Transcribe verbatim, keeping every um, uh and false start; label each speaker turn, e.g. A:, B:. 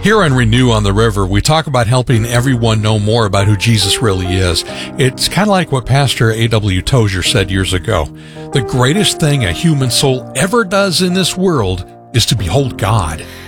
A: Here on Renew on the River, we talk about helping everyone know more about who Jesus really is. It's kind of like what Pastor A W Tozier said years ago. The greatest thing a human soul ever does in this world is to behold God.